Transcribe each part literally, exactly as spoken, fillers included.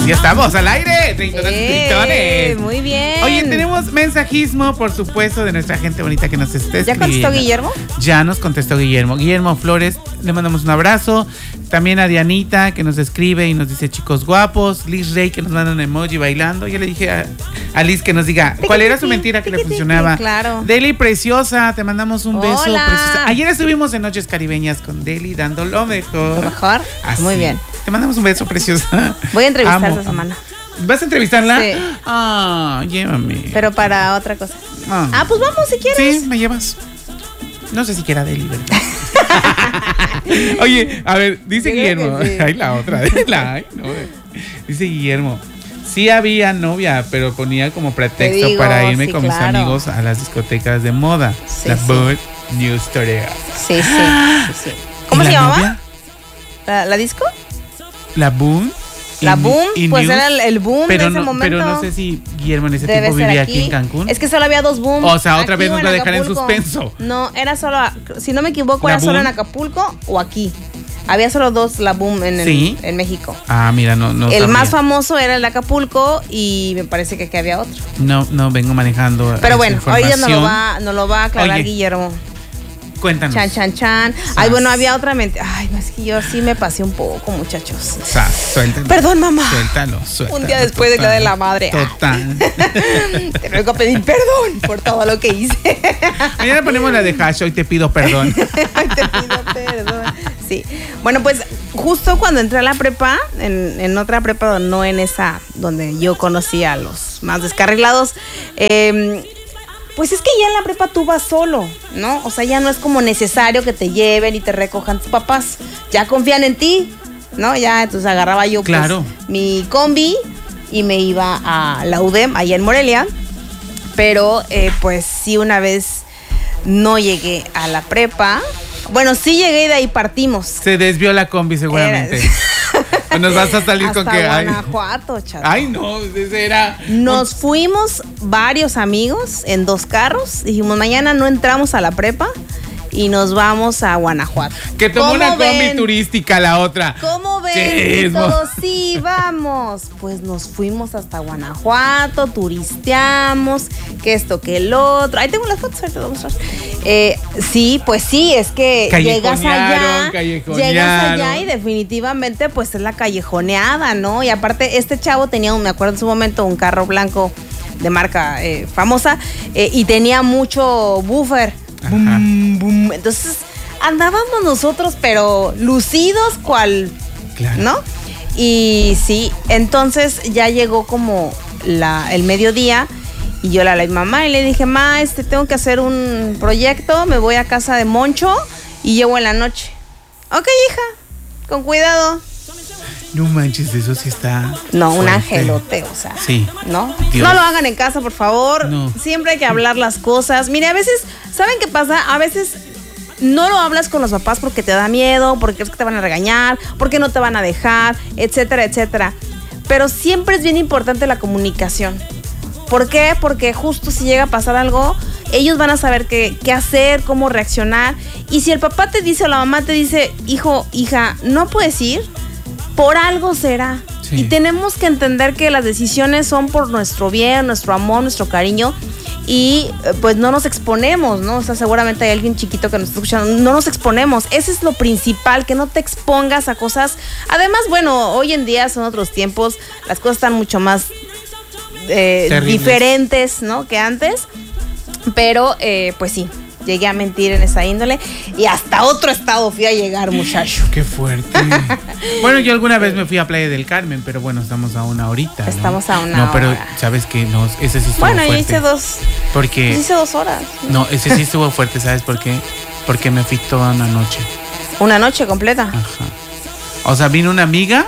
Ya estamos al aire, treintones, treintones. Muy bien. Oye, tenemos mensajismo, por supuesto, de nuestra gente bonita que nos está escribiendo. ¿Ya contestó Guillermo? Ya nos contestó Guillermo. Guillermo Flores, le mandamos un abrazo. También a Dianita, que nos escribe y nos dice chicos guapos. Liz Rey, que nos manda un emoji bailando. Yo le dije a, a Liz que nos diga cuál era su mentira que le funcionaba. Claro. Deli Preciosa, te mandamos un beso. Hola. Preciosa. Ayer estuvimos en Noches Caribeñas con Deli, dando lo mejor. ¿Lo mejor? Así. Muy bien. Te mandamos un beso, preciosa. Voy a entrevistar Amo. esta semana. ¿Vas a entrevistarla? Sí. Ah, llévame. Pero para otra cosa. Ah, Ah, pues vamos si quieres. sí, me llevas. No sé si quiera Deli, ¿verdad? Oye, a ver, dice Creo Guillermo. que sí. Ay, la otra. La, ay, no, eh. Dice Guillermo. Sí había novia, pero ponía como pretexto digo, para irme sí, con mis claro. amigos a las discotecas de moda. Sí, la sí. Bud News Torea. Sí, sí, sí, sí. ¿Cómo ¿Y se la llamaba? novia? ¿La, la disco? La Boom. La y- Boom, y pues News, era el, el boom pero de ese no, momento. Pero no sé si Guillermo en ese Debe tiempo ser vivía aquí en Cancún. Es que solo había dos boom. O sea, otra aquí vez o nos en va a dejar en Acapulco. suspenso. No, era solo, si no me equivoco, ¿La era solo Boom? en Acapulco o aquí. Había solo dos La Boom en, el- ¿Sí? en México. Ah, mira, no, no el sabía. más famoso era el de Acapulco y me parece que aquí había otro. No, no vengo manejando. Pero esa bueno, hoy ya nos lo información. va, nos lo va a aclarar Oye, Guillermo. Cuéntanos. Chan, chan, chan. Sas. Ay, bueno, había otra mentira. Ay, no, es que yo sí me pasé un poco, muchachos. Sas, suéltalo. Perdón, mamá. Suéltalo, suéltalo. Un día después de Día de la Madre. Total. Te vengo a pedir perdón por todo lo que hice. Mañana ponemos la de hash, hoy te pido perdón. Ay, te pido perdón. Sí. Bueno, pues justo cuando entré a la prepa, en, en otra prepa, no en esa donde yo conocí a los más descarrilados, eh, pues es que ya en la prepa tú vas solo, ¿no? O sea, ya no es como necesario que te lleven y te recojan tus papás. Ya confían en ti, ¿no? Ya, entonces agarraba yo pues, Claro. mi combi y me iba a la U D E M, allá en Morelia. Pero, eh, pues sí, una vez no llegué a la prepa. Bueno, sí llegué y de ahí partimos. Se desvió la combi seguramente. Era- Nos vas a salir Hasta con que. Ay, Guanajuato, chato. ay, no, ese era. Nos fuimos varios amigos en dos carros. Dijimos, mañana no entramos a la prepa y nos vamos a Guanajuato. Que tomó ¿Cómo una combi ven? turística la otra. ¿Cómo ven? Chismo. Y todos, sí, vamos. Pues nos fuimos hasta Guanajuato, turisteamos, que esto, que el otro. Ahí tengo las fotos, ahorita te voy a mostrar. Eh, sí, pues sí, es que llegas allá, callejonearon. llegas allá y definitivamente pues es la callejoneada, ¿no? Y aparte este chavo tenía, un, me acuerdo en su momento, un carro blanco de marca eh, famosa eh, y tenía mucho buffer. Ajá. Boom, boom. Entonces andábamos nosotros, pero lucidos cual, Claro. ¿no? Y sí, entonces ya llegó como la, el mediodía y yo le hablé a mi mamá y le dije, ma, este, tengo que hacer un proyecto, me voy a casa de Moncho y llevo en la noche. Ok, hija, con cuidado. No manches, eso sí está. No, un fuerte. angelote, o sea. Sí. ¿No? Dios. No lo hagan en casa, por favor. No. Siempre hay que hablar las cosas. Mire, a veces, ¿saben qué pasa? A veces no lo hablas con los papás porque te da miedo, porque crees que te van a regañar, porque no te van a dejar, etcétera, etcétera. Pero siempre es bien importante la comunicación. ¿Por qué? Porque justo si llega a pasar algo, ellos van a saber qué, qué hacer, cómo reaccionar. Y si el papá te dice o la mamá te dice, hijo, hija, no puedes ir, por algo será. Sí. Y tenemos que entender que las decisiones son por nuestro bien, nuestro amor, nuestro cariño. Y eh, pues no nos exponemos, ¿no? O sea, seguramente hay alguien chiquito que nos está escuchando. No nos exponemos. Ese es lo principal, que no te expongas a cosas. Además, bueno, hoy en día son otros tiempos. Las cosas están mucho más eh, diferentes, ¿no? Que antes. Pero, eh, pues sí, llegué a mentir en esa índole. Y hasta otro estado fui a llegar, muchacho. Qué fuerte. Bueno, yo alguna vez me fui a Playa del Carmen, pero bueno, estamos a una horita, ¿no? Estamos a una No, pero hora. sabes que no, ese sí estuvo Bueno, yo fuerte. hice dos. Porque Hice dos horas. no, ese sí estuvo fuerte, ¿sabes por qué? Porque me fui toda una noche. Una noche completa. Ajá. O sea, vino una amiga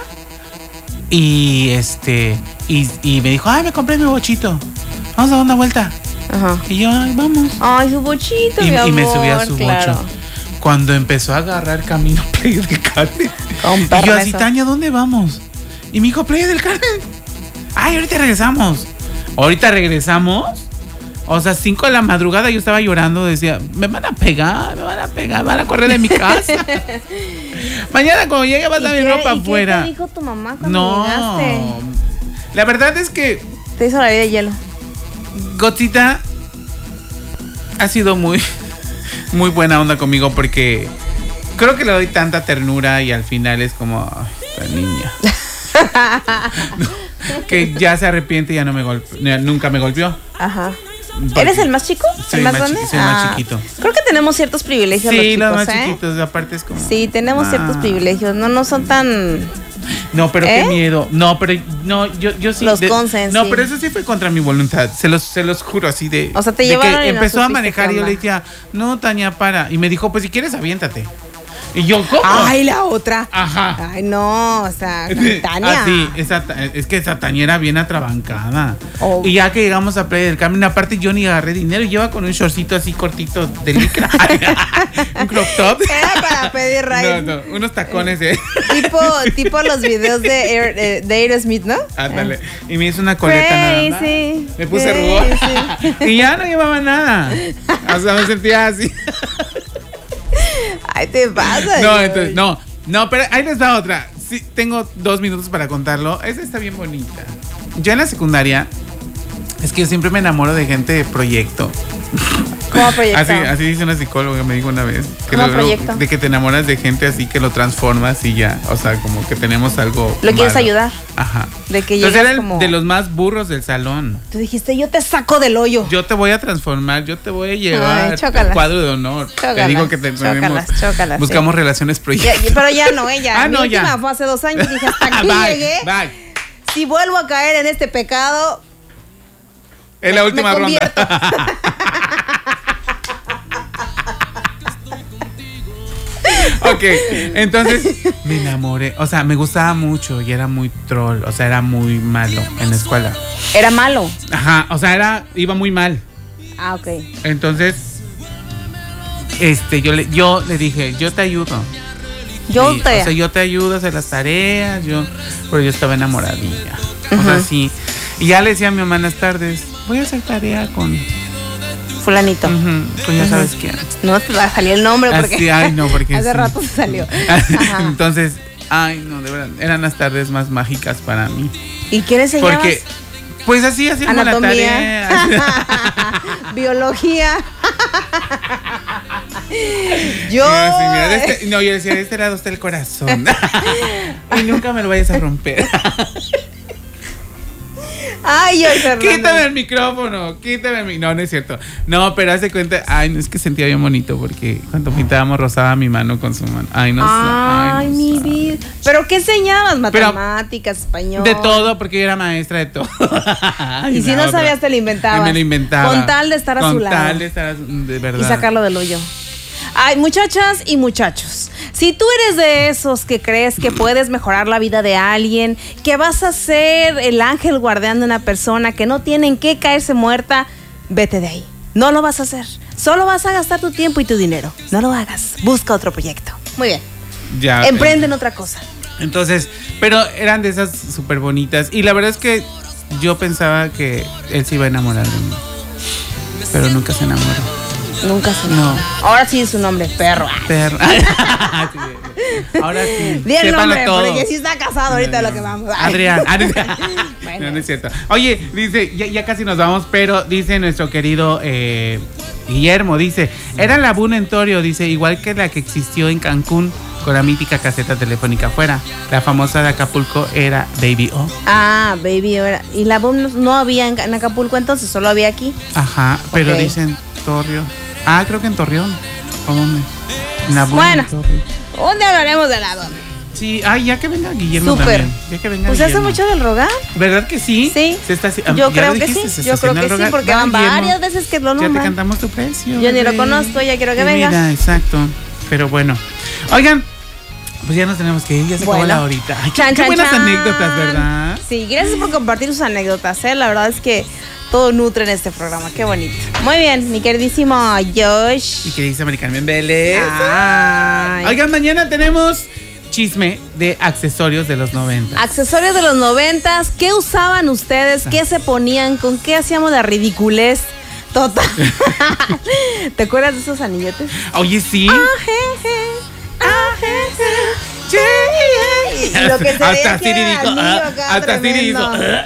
y este y, y me dijo, ay, me compré mi bochito. Vamos a dar una vuelta. Ajá. Y yo, ay, vamos. Ay, su bochito, Y, mi y me amor, subí a su claro. bocho. Cuando empezó a agarrar camino a Playa del Carmen. Con Y yo permiso. así, Tania, ¿dónde vamos? Y me dijo, Playa del Carmen. Ay, ahorita regresamos. Ahorita regresamos. O sea, cinco de la madrugada yo estaba llorando. Decía, me van a pegar, me van a pegar, van a correr de mi casa. Mañana cuando llegue vas a ¿Y mi qué- ropa y afuera. ¿Qué te dijo tu mamá cuando No, llegaste? La verdad es que Te hizo la vida de hielo. Godzita ha sido muy, muy buena onda conmigo porque creo que le doy tanta ternura y al final es como, ay, esta niña. No, que ya se arrepiente y ya no me golpe, nunca me golpeó. Ajá. Porque ¿Eres el más chico? soy ¿El más más grande? chi- soy más chiquito. Creo que tenemos ciertos privilegios Sí, los los chicos, más ¿eh? chiquitos, aparte es como. Sí, tenemos ah. ciertos privilegios. No, no son tan... No, pero ¿Eh? qué miedo. No, pero no, yo, yo sí. Los de- consens, No, sí. pero eso sí fue contra mi voluntad. Se los, se los juro así de. O sea, te de llevaron que y no empezó a supiste manejar qué y yo le onda. decía, no, Tania, para. Y me dijo, pues si quieres, aviéntate. Y yo, ¿cómo? Ay, la otra. Ajá. Ay, no, o sea, Tania. Ah, sí, esa, es que esa Tania era bien atrabancada. Oh. Y ya que llegamos a Playa del Carmen, aparte yo ni agarré dinero, lleva con un shortcito así cortito de licra. Un crop top. Era para pedir No, ride. no, unos tacones de. Tipo, tipo los videos de, Air, eh, de Aerosmith, ¿no? Ándale. Y me hizo una coleta nada más. Crazy, Me puse rubor. crazy. Y ya no llevaba nada. O sea, me sentía así. Ay, te pasa. No, George. entonces, no. No, pero ahí les da otra. Sí, tengo dos minutos para contarlo. Esa está bien bonita. Yo en la secundaria, es que yo siempre me enamoro de gente de proyecto. ¿Cómo proyecto? Así, así dice una psicóloga, me dijo una vez. Que ¿Cómo lo- proyecto? De que te enamoras de gente así que lo transformas y ya. O sea, como que tenemos algo. Lo quieres malo. ayudar. Ajá. De que Entonces llegas era el- como... de los más burros del salón. Tú dijiste, yo te saco del hoyo. Yo te voy a transformar, yo te voy a llevar Ay, chócalas. al cuadro de honor. Chócalas, te digo que te chócalas, tenemos, chócalas, buscamos sí. relaciones Ya, proyectos. pero ya no, ella. Ah, Mi no, ya. última fue hace dos años. Dije, hasta aquí Bye, llegué. bye. Si vuelvo a caer en este pecado, Es la me- última me ronda. convierto. Ok, entonces me enamoré. O sea, me gustaba mucho y era muy troll. O sea, era muy malo en la escuela. era malo. Ajá, o sea, era, iba muy mal. Ah, ok. Entonces, este, yo le, yo le dije, yo te ayudo. Yo Sí, te... O sea, yo te ayudo a hacer las tareas, yo, pero yo estaba enamoradilla. O sea, Ujú. sí. Y ya le decía a mi mamá en las tardes, voy a hacer tarea con, Fulanito. ujú, con ya Ujú. sabes quién. No te va a salir el nombre porque... Así, ay, no, porque hace sí. rato se salió. Ajá. Entonces, ay, no, de verdad, eran las tardes más mágicas para mí. ¿Y qué le enseñabas? Porque, pues así haciendo la Anatomía. tarea. Biología. Yo... Mira, sí, mira, de este- no, yo decía, de este lado está el corazón. Y nunca me lo vayas a romper. Ay, yo, Fernando. Quítame el micrófono, quítame el micrófono. No, no es cierto. No, pero hace cuenta, ay, no, es que sentía bien bonito porque cuando pintábamos rozaba mi mano con su mano. Ay, no sé. Ay, no mi sé. vida. ¿Pero qué enseñabas? Pero- Matemáticas, español. De todo, porque yo era maestra de todo. Ay, Y si la no otra. sabías, te lo inventabas. Me lo inventaba. Con tal de estar a Con su lado. tal de estar a su- de verdad. Y sacarlo del hoyo. Ay, muchachas y muchachos, si tú eres de esos que crees que puedes mejorar la vida de alguien, que vas a ser el ángel guardián de una persona, que no tiene en qué caerse muerta, vete de ahí. No lo vas a hacer. Solo vas a gastar tu tiempo y tu dinero. No lo hagas. Busca otro proyecto. Muy bien. Ya, Emprende en otra cosa. Entonces, pero eran de esas súper bonitas. Y la verdad es que yo pensaba que él se iba a enamorar de mí. Pero nunca se enamoró. Nunca se No. Ahora sí es su nombre, perro. Perro. Sí, ahora sí. Di el sépanlo nombre, todo. porque sí está casado ahorita de lo que vamos. Ay. Adrián. Adrián. Bueno. No, no es cierto. Oye, dice, ya, ya casi nos vamos, pero dice nuestro querido eh, Guillermo, dice, era la Boom en Torio, dice, igual que la que existió en Cancún con la mítica caseta telefónica afuera. La famosa de Acapulco era Baby O. Ah, baby. Ahora- Y la boom no, no había en, en Acapulco, entonces solo había aquí. Ajá, pero Ok. dicen Torreón. Ah, creo que en Torreón. ¿O dónde? En la Boom Bueno. en Torreón. Un día hablaremos de la boom. Sí, ay, ya que venga Guillermo Súper. también. Ya que venga Pues hace Guillermo. mucho del rogar. ¿Verdad que sí? Sí. Se está haci- Yo ¿ya creo lo que dijiste? sí. Se Yo está creo haciendo que el sí, rogar. porque Va, van Guillermo. varias veces que lo Ya te nombran. cantamos tu precio. Yo ni lo bebé. conozco, ya quiero que Sí, venga. mira, exacto. Pero bueno. Oigan, pues ya nos tenemos que ir. Ya se acabó Bueno. la horita. Ay, qué, Chan, qué chan, buenas chan. anécdotas, ¿verdad? Sí, gracias por compartir sus anécdotas, ¿eh? La verdad es que todo nutre en este programa. Qué bonito. Muy bien, mi queridísimo Josh. Y que dice American bien Vélez. Ay. Oigan, mañana tenemos chisme de accesorios de los noventa. Accesorios de los noventas. ¿Qué usaban ustedes? ¿Qué se ponían? ¿Con qué hacíamos la ridiculez? Total. ¿Te acuerdas de esos anillotes? Oye, sí. Ajeje, ajeje, yeah, yeah. Lo que se hasta ve que Siri dijo, anillo ah, acá, hasta Siri dijo. tremendo.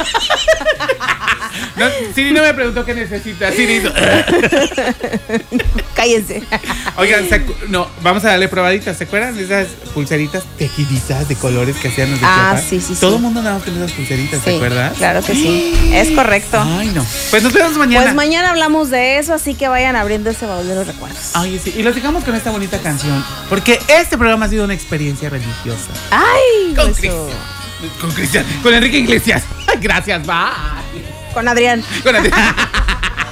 No, Siri no me preguntó qué necesita. Siri hizo. Cállense. Oigan, ¿se acu- no, vamos a darle probaditas. ¿Se acuerdan de esas pulseritas tejiditas de colores que hacían los de Ah, Chiapas? sí, sí, sí. Todo el mundo andaba con esas pulseritas, ¿te Sí, acuerdas? claro que sí. Es correcto. Ay, no. Pues nos vemos mañana. Pues mañana hablamos de eso, así que vayan abriendo ese baúl de los recuerdos. Ay, sí. Y los dejamos con esta bonita canción. Porque este programa ha sido una experiencia religiosa. ¡Ay! Con eso. Cristian. Con Cristian. Con Enrique Iglesias. Gracias, bye. Con Adrián. Con Adrián.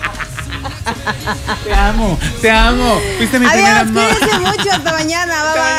Te amo, te amo. Fuiste mi primera Adiós, amor. cuídense mucho. Hasta mañana. Bye, bye.